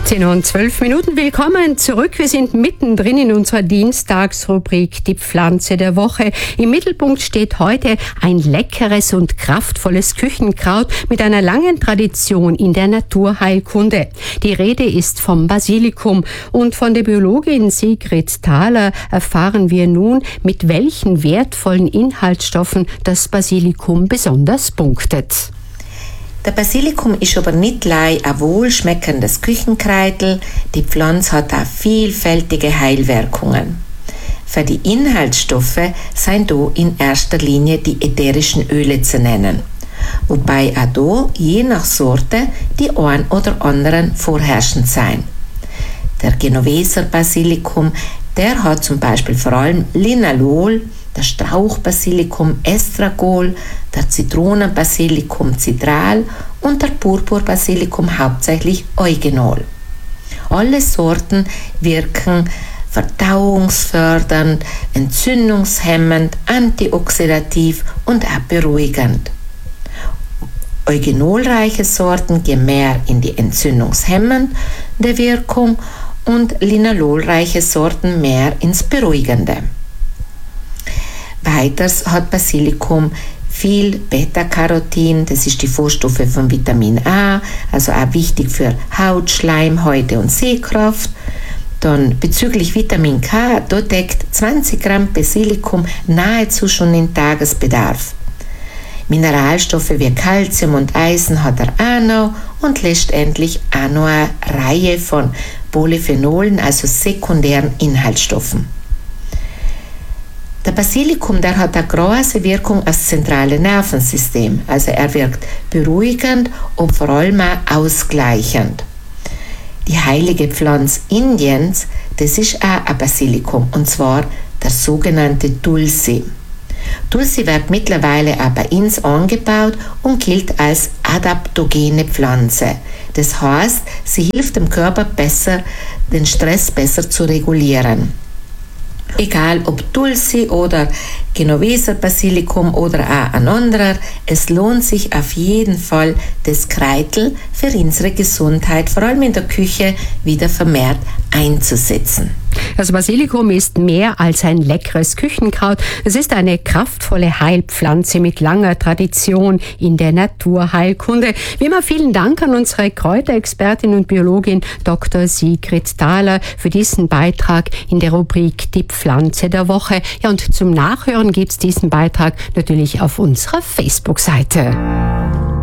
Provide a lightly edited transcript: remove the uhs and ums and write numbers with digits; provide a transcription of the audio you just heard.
10:12. Willkommen zurück. Wir sind mittendrin in unserer Dienstagsrubrik Die Pflanze der Woche. Im Mittelpunkt steht heute ein leckeres und kraftvolles Küchenkraut mit einer langen Tradition in der Naturheilkunde. Die Rede ist vom Basilikum und von der Biologin Sigrid Thaler erfahren wir nun, mit welchen wertvollen Inhaltsstoffen das Basilikum besonders punktet. Der Basilikum ist aber nicht allein ein wohlschmeckendes Küchenkräutel, die Pflanze hat auch vielfältige Heilwirkungen. Für die Inhaltsstoffe sind hier in erster Linie die ätherischen Öle zu nennen, wobei auch hier je nach Sorte die ein oder anderen vorherrschend sein. Der Genoveser Basilikum, der hat zum Beispiel vor allem Linalol, der Strauchbasilikum Estragol, der Zitronenbasilikum Citral und der Purpurbasilikum hauptsächlich Eugenol. Alle Sorten wirken verdauungsfördernd, entzündungshemmend, antioxidativ und auch beruhigend. Eugenolreiche Sorten gehen mehr in die entzündungshemmende Wirkung und linalolreiche Sorten mehr ins Beruhigende. Weiters hat Basilikum viel Beta-Carotin, das ist die Vorstufe von Vitamin A, also auch wichtig für Haut, Schleimhäute und Sehkraft. Dann bezüglich Vitamin K, da deckt 20 Gramm Basilikum nahezu schon den Tagesbedarf. Mineralstoffe wie Calcium und Eisen hat er auch noch und letztendlich auch noch eine Reihe von Polyphenolen, also sekundären Inhaltsstoffen. Der Basilikum, der hat eine große Wirkung auf das zentrale Nervensystem. Also er wirkt beruhigend und vor allem auch ausgleichend. Die heilige Pflanze Indiens, das ist auch ein Basilikum, und zwar der sogenannte Tulsi. Tulsi wird mittlerweile auch bei uns angebaut und gilt als adaptogene Pflanze. Das heißt, sie hilft dem Körper besser, den Stress besser zu regulieren. Egal ob Tulsi oder Genoveser Basilikum oder auch ein anderer, es lohnt sich auf jeden Fall, das Kräutel für unsere Gesundheit, vor allem in der Küche, wieder vermehrt einzusetzen. Das Basilikum ist mehr als ein leckeres Küchenkraut. Es ist eine kraftvolle Heilpflanze mit langer Tradition in der Naturheilkunde. Wie immer vielen Dank an unsere Kräuterexpertin und Biologin Dr. Sigrid Thaler für diesen Beitrag in der Rubrik Die Pflanze der Woche. Ja, und zum Nachhören gibt's diesen Beitrag natürlich auf unserer Facebook-Seite.